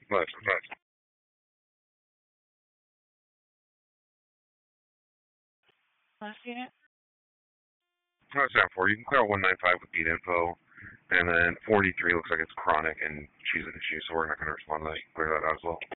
But Last unit. how's that for? You can clear out 195 with beat info, and then 43 looks like it's chronic and she's an issue, so we're not going to respond to that. Clear that out as well.